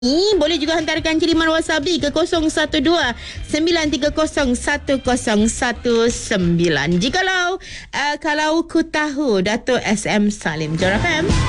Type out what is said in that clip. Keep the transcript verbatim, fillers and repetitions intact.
Boleh juga hantarkan kiriman wasabi ke kosong satu dua sembilan tiga kosong satu kosong satu sembilan. Jikalau uh, kalau ku tahu Dato' S M Salim. Jar F M.